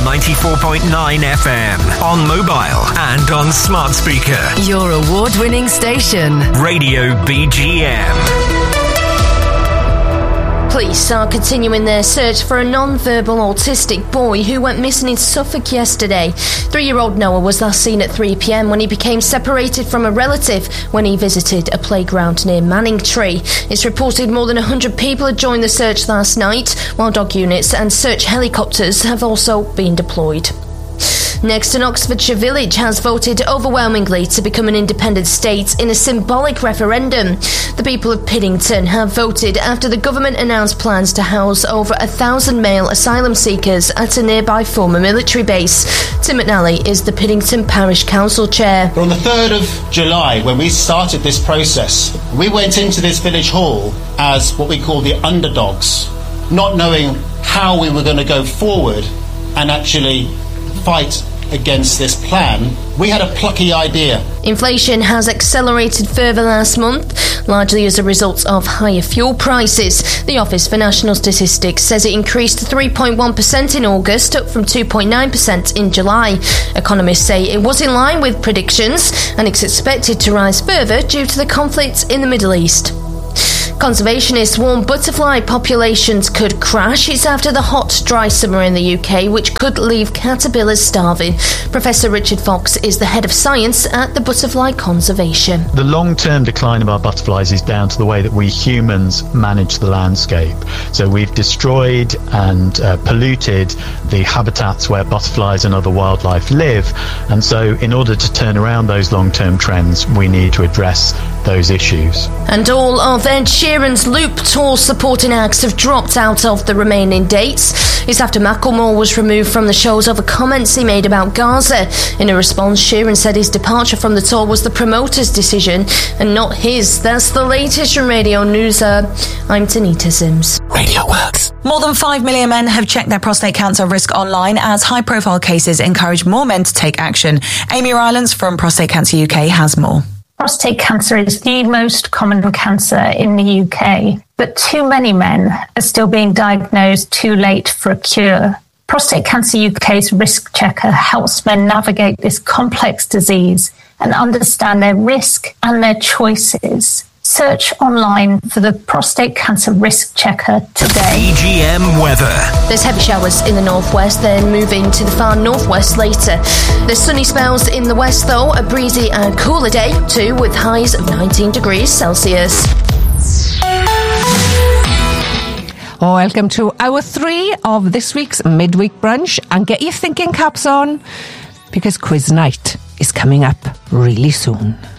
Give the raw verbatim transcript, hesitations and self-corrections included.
ninety-four point nine F M, on mobile and on smart speaker. Your award-winning station. Radio B G M. Police are continuing their search for a non-verbal autistic boy who went missing in Suffolk yesterday. Three-year-old Noah was last seen at three p.m. when he became separated from a relative when he visited a playground near Manningtree. It's reported more than one hundred people had joined the search last night, while dog units and search helicopters have also been deployed. Next, an Oxfordshire village has voted overwhelmingly to become an independent state in a symbolic referendum. The people of Piddington have voted after the government announced plans to house over a thousand male asylum seekers at a nearby former military base. Tim McNally is the Piddington Parish Council Chair. On the third of July, when we started this process, we went into this village hall as what we call the underdogs, not knowing how we were going to go forward and actually fight against this plan. We had a plucky idea. Inflation has accelerated further last month, largely as a result of higher fuel prices. The Office for National Statistics says it increased to three point one percent in August, up from two point nine percent in July. Economists say it was in line with predictions, and it's expected to rise further due to the conflict in the Middle East. Conservationists warn butterfly populations could crash. It's after the hot, dry summer in the U K, which could leave caterpillars starving. Professor Richard Fox is the head of science at the Butterfly Conservation. The long-term decline of our butterflies is down to the way that we humans manage the landscape. So we've destroyed and uh, polluted the habitats where butterflies and other wildlife live. And so in order to turn around those long-term trends, we need to address those issues. And all of Ed Sheeran's Loop tour supporting acts have dropped out of the remaining dates. It's after Macklemore was removed from the shows over comments he made about Gaza. In a response, Sheeran said his departure from the tour was the promoter's decision and not his. That's the latest from Radio News. Uh, I'm Tanita Sims. Radio Works. More than five million men have checked their prostate cancer risk online as high-profile cases encourage more men to take action. Amy Rylance from Prostate Cancer U K has more. Prostate cancer is the most common cancer in the U K, but too many men are still being diagnosed too late for a cure. Prostate Cancer U K's Risk Checker helps men navigate this complex disease and understand their risk and their choices. Search online for the Prostate Cancer Risk Checker today. B G M weather. There's heavy showers in the northwest, then moving to the far northwest later. There's sunny spells in the west, though, a breezy and cooler day, too, with highs of nineteen degrees Celsius. Welcome to hour three of this week's midweek brunch, and get your thinking caps on, because quiz night is coming up really soon.